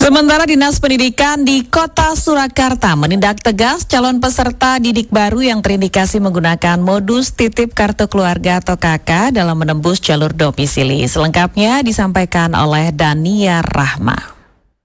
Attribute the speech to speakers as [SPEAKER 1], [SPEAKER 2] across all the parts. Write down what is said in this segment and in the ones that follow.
[SPEAKER 1] Sementara Dinas Pendidikan di Kota Surakarta menindak tegas calon peserta didik baru yang terindikasi menggunakan modus titip kartu keluarga atau KK dalam menembus jalur domisili. Selengkapnya disampaikan oleh Dania Rahma.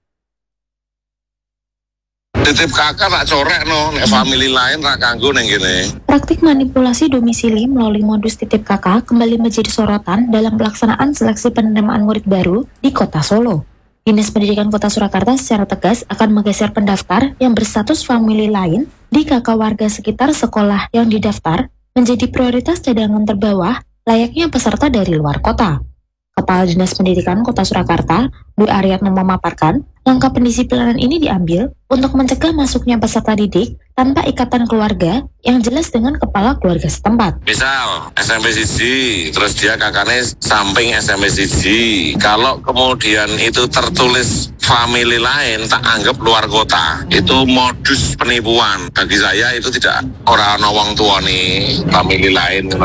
[SPEAKER 2] Titip kakak tak corek nek family lain tak kanggo neng gini.
[SPEAKER 3] Praktik manipulasi domisili melalui modus titip kakak kembali menjadi sorotan dalam pelaksanaan seleksi penerimaan murid baru di Kota Solo. Dinas Pendidikan Kota Surakarta secara tegas akan menggeser pendaftar yang berstatus famili lain di KK warga sekitar sekolah yang didaftar menjadi prioritas cadangan terbawah layaknya peserta dari luar kota. Kepala Dinas Pendidikan Kota Surakarta, Dwi Aryatno memaparkan, langkah pendisiplinan ini diambil untuk mencegah masuknya peserta didik tanpa ikatan keluarga yang jelas dengan kepala keluarga setempat.
[SPEAKER 2] Misal SMP siji, terus dia kakaknya samping SMP siji. Kalau kemudian itu tertulis famili lain, tak anggap luar kota. Itu modus penipuan. Bagi saya itu tidak orang wong tua nih famili lain.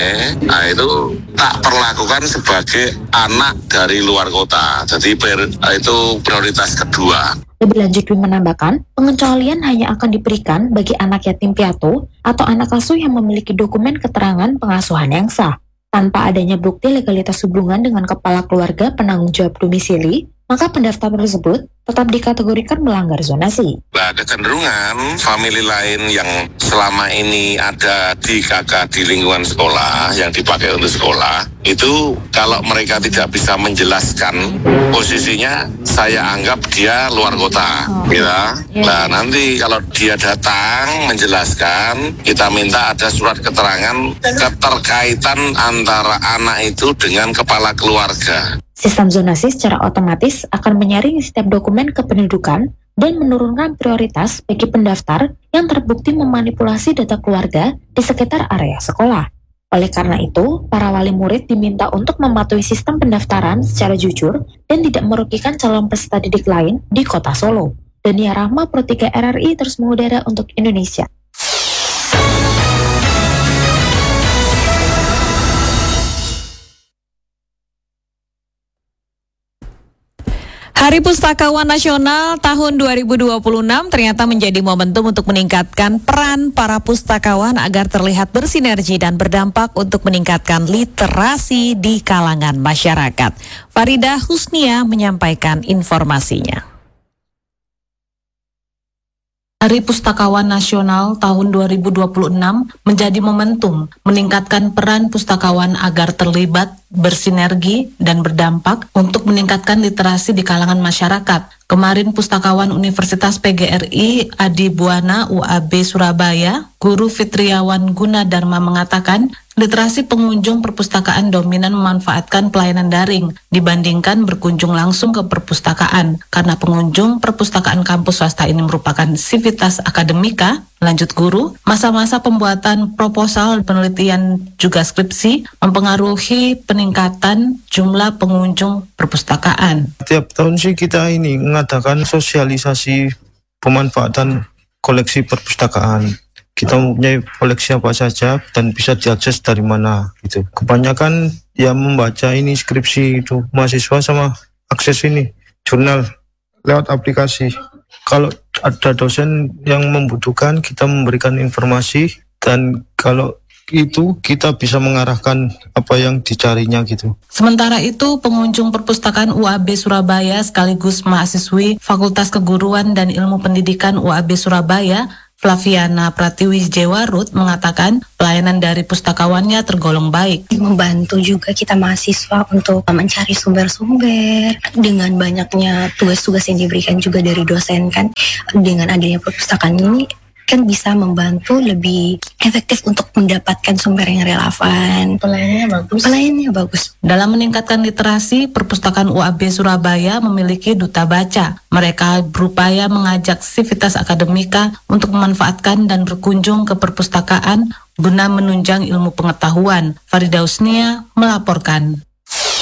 [SPEAKER 2] Nah itu tak perlakukan sebagai anak dari luar kota. Jadi itu prioritas kedua.
[SPEAKER 3] Lebih lanjut, Dwi menambahkan, pengecualian hanya akan diberikan bagi anak yatim piatu atau anak asuh yang memiliki dokumen keterangan pengasuhan yang sah. Tanpa adanya bukti legalitas hubungan dengan kepala keluarga penanggung jawab domisili, maka pendaftar tersebut tetap dikategorikan melanggar zonasi.
[SPEAKER 2] Nah, kecenderungan famili lain yang selama ini ada di KK di lingkungan sekolah, yang dipakai untuk sekolah, itu kalau mereka tidak bisa menjelaskan posisinya, saya anggap dia luar kota. Nah, nanti kalau dia datang menjelaskan, kita minta ada surat keterangan keterkaitan antara anak itu dengan kepala keluarga.
[SPEAKER 3] Sistem zonasi secara otomatis akan menyaring setiap dokumen kependudukan dan menurunkan prioritas bagi pendaftar yang terbukti memanipulasi data keluarga di sekitar area sekolah. Oleh karena itu, para wali murid diminta untuk mematuhi sistem pendaftaran secara jujur dan tidak merugikan calon peserta didik lain di Kota Solo. Dania Rahma, Pro 3 RRI terus mengudara untuk Indonesia.
[SPEAKER 1] Hari Pustakawan Nasional tahun 2026 ternyata menjadi momentum untuk meningkatkan peran para pustakawan agar terlihat bersinergi dan berdampak untuk meningkatkan literasi di kalangan masyarakat. Farida Husnia menyampaikan informasinya.
[SPEAKER 4] Hari Pustakawan Nasional tahun 2026 menjadi momentum meningkatkan peran pustakawan agar terlibat, bersinergi, dan berdampak untuk meningkatkan literasi di kalangan masyarakat. Kemarin Pustakawan Universitas PGRI Adi Buana UAB Surabaya, Guru Fitriawan Gunadarma mengatakan, literasi pengunjung perpustakaan dominan memanfaatkan pelayanan daring dibandingkan berkunjung langsung ke perpustakaan. Karena pengunjung perpustakaan kampus swasta ini merupakan sivitas akademika, lanjut guru, masa-masa pembuatan proposal, penelitian, juga skripsi mempengaruhi peningkatan jumlah pengunjung perpustakaan.
[SPEAKER 5] Tiap tahun sih kita ini mengadakan sosialisasi pemanfaatan koleksi perpustakaan. Kita mempunyai koleksi apa saja dan bisa diakses dari mana gitu. Kebanyakan yang membaca ini skripsi itu mahasiswa sama akses ini jurnal lewat aplikasi. Kalau ada dosen yang membutuhkan, kita memberikan informasi, dan kalau itu kita bisa mengarahkan apa yang dicarinya gitu.
[SPEAKER 4] Sementara itu, pengunjung perpustakaan UAB Surabaya sekaligus mahasiswi Fakultas Keguruan dan Ilmu Pendidikan UAB Surabaya, Flaviana Pratiwi Jewarut mengatakan pelayanan dari pustakawannya tergolong baik.
[SPEAKER 6] Membantu juga kita mahasiswa untuk mencari sumber-sumber dengan banyaknya tugas-tugas yang diberikan juga dari dosen kan. Dengan adanya perpustakaan ini kan bisa membantu lebih efektif untuk mendapatkan sumber yang relevan. Pelayanannya bagus.
[SPEAKER 4] Dalam meningkatkan literasi, perpustakaan UAB Surabaya memiliki duta baca. Mereka berupaya mengajak sivitas akademika untuk memanfaatkan dan berkunjung ke perpustakaan guna menunjang ilmu pengetahuan. Farida Husnia melaporkan.